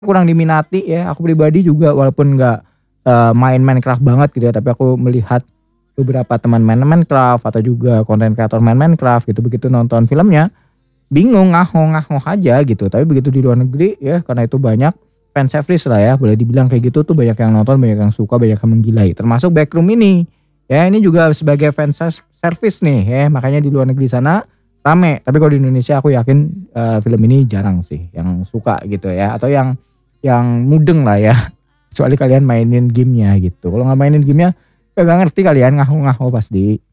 kurang diminati ya. Aku pribadi juga walaupun nggak, main Minecraft banget gitu ya, tapi aku melihat beberapa teman main Minecraft atau juga konten kreator main Minecraft gitu, begitu nonton filmnya bingung, ngaho-ngaho aja gitu. Tapi begitu di luar negeri ya karena itu banyak fan service lah ya, boleh dibilang kayak gitu tuh banyak yang nonton, banyak yang suka, banyak yang menggilai. Termasuk Backroom ini. Ya ini juga sebagai fan service nih ya, makanya di luar negeri sana rame. Tapi kalau di Indonesia aku yakin film ini jarang sih yang suka gitu ya, atau yang mudeng lah ya. Kecuali kalian mainin gamenya gitu. Kalau nggak mainin gamenya, ya nggak ngerti kalian ngaho-ngaho pasti.